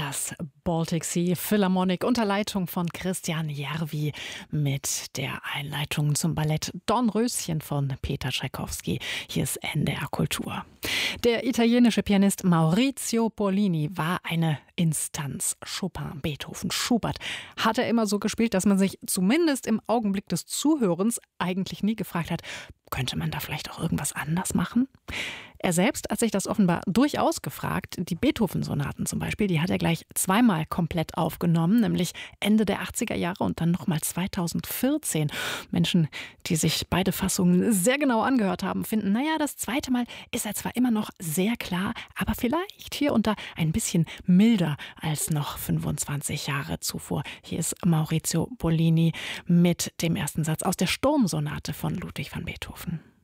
Das Baltic Sea Philharmonic unter Leitung von Christian Järvi mit der Einleitung zum Ballett Dornröschen von Peter Tschaikowski. Hier ist NDR Kultur. Der italienische Pianist Maurizio Pollini war eine Instanz. Chopin, Beethoven, Schubert hat er immer so gespielt, dass man sich zumindest im Augenblick des Zuhörens eigentlich nie gefragt hat, könnte man da vielleicht auch irgendwas anders machen? Er selbst hat sich das offenbar durchaus gefragt. Die Beethoven-Sonaten zum Beispiel, die hat er gleich zweimal komplett aufgenommen, nämlich Ende der 80er Jahre und dann nochmal 2014. Menschen, die sich beide Fassungen sehr genau angehört haben, finden, naja, das zweite Mal ist er zwar immer noch sehr klar, aber vielleicht hier und da ein bisschen milder als noch 25 Jahre zuvor. Hier ist Maurizio Pollini mit dem ersten Satz aus der Sturmsonate von Ludwig van Beethoven.